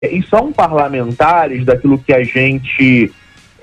E são parlamentares daquilo que a gente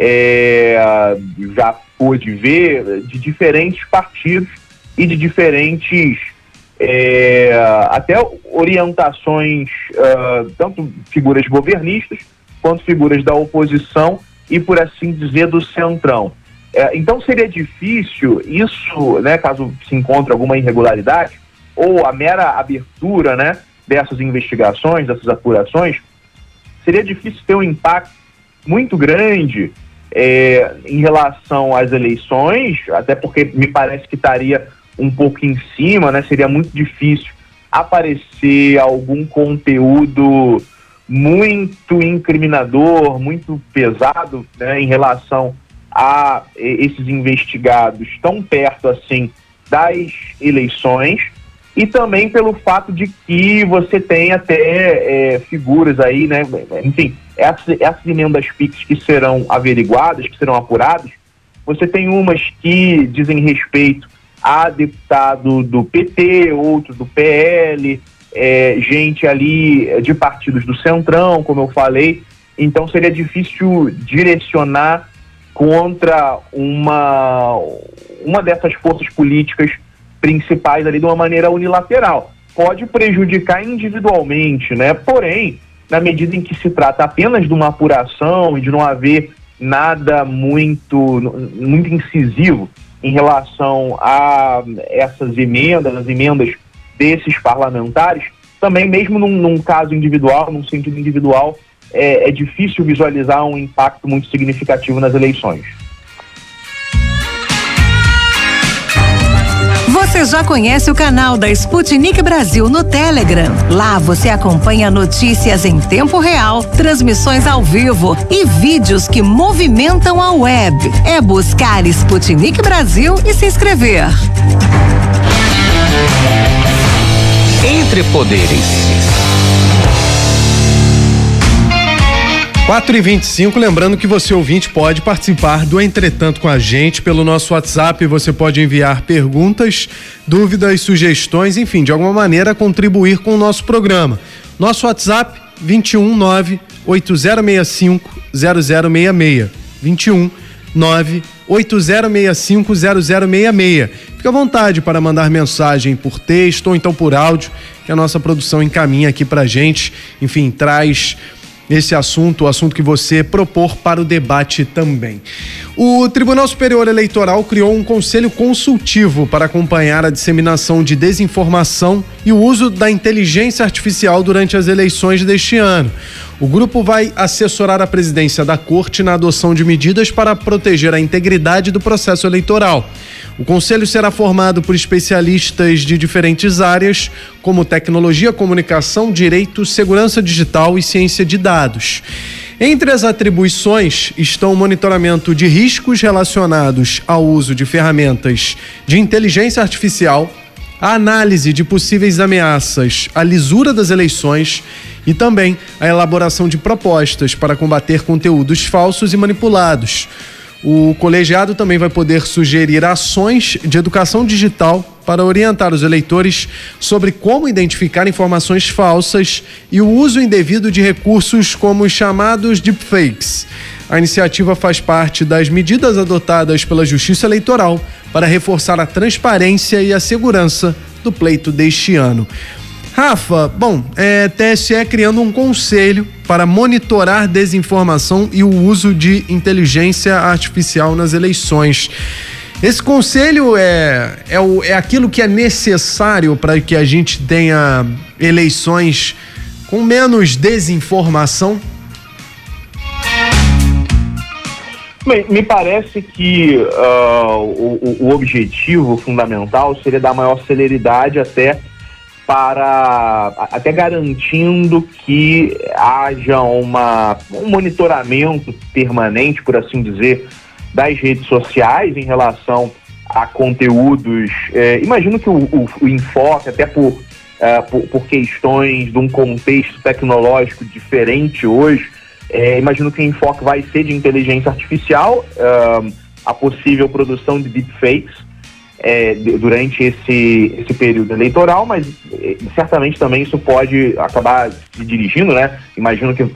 já pôde ver, de diferentes partidos e de diferentes até orientações, tanto figuras governistas quanto figuras da oposição e, por assim dizer, do centrão. Então seria difícil isso, né, caso se encontre alguma irregularidade ou a mera abertura, né, dessas investigações, dessas apurações, seria difícil ter um impacto muito grande em relação às eleições, até porque me parece que estaria um pouco em cima, né? Seria muito difícil aparecer algum conteúdo muito incriminador, muito pesado, né, em relação a esses investigados tão perto assim das eleições, e também pelo fato de que você tem até figuras aí, né, enfim, essas emendas PIX que serão averiguadas, que serão apuradas, você tem umas que dizem respeito a deputado do PT, outros do PL, gente ali de partidos do Centrão, como eu falei. Então seria difícil direcionar contra uma dessas forças políticas principais ali de uma maneira unilateral. Pode prejudicar individualmente, né? Porém, na medida em que se trata apenas de uma apuração e de não haver nada muito incisivo em relação a essas emendas, as emendas desses parlamentares, também mesmo num caso individual, num sentido individual, é difícil visualizar um impacto muito significativo nas eleições. Você já conhece o canal da Sputnik Brasil no Telegram? Lá você acompanha notícias em tempo real, transmissões ao vivo e vídeos que movimentam a web. É buscar Sputnik Brasil e se inscrever. Entre Poderes. 4h25, lembrando que você, ouvinte, pode participar do Entretanto com a gente pelo nosso WhatsApp. Você pode enviar perguntas, dúvidas, sugestões, enfim, de alguma maneira contribuir com o nosso programa. Nosso WhatsApp, 219-8065-0066. 219-8065-0066. Fique à vontade para mandar mensagem por texto ou então por áudio, que a nossa produção encaminha aqui pra gente. Enfim, traz esse assunto, o assunto que você propor para o debate também. O Tribunal Superior Eleitoral criou um conselho consultivo para acompanhar a disseminação de desinformação e o uso da inteligência artificial durante as eleições deste ano. O grupo vai assessorar a presidência da Corte na adoção de medidas para proteger a integridade do processo eleitoral. O conselho será formado por especialistas de diferentes áreas, como tecnologia, comunicação, direito, segurança digital e ciência de dados. Entre as atribuições estão o monitoramento de riscos relacionados ao uso de ferramentas de inteligência artificial, a análise de possíveis ameaças à lisura das eleições e também a elaboração de propostas para combater conteúdos falsos e manipulados. O colegiado também vai poder sugerir ações de educação digital para orientar os eleitores sobre como identificar informações falsas e o uso indevido de recursos como os chamados deepfakes. A iniciativa faz parte das medidas adotadas pela Justiça Eleitoral para reforçar a transparência e a segurança do pleito deste ano. Rafa, TSE criando um conselho para monitorar desinformação e o uso de inteligência artificial nas eleições. Esse conselho é aquilo que é necessário para que a gente tenha eleições com menos desinformação? Bem, me parece que o objetivo fundamental seria dar maior celeridade até garantindo que haja um monitoramento permanente, por assim dizer, das redes sociais em relação a conteúdos. Imagino que o enfoque, até por questões de um contexto tecnológico diferente hoje, imagino que o enfoque vai ser de inteligência artificial, a possível produção de deepfakes, durante esse período eleitoral, mas certamente também isso pode acabar se dirigindo, né? Imagino que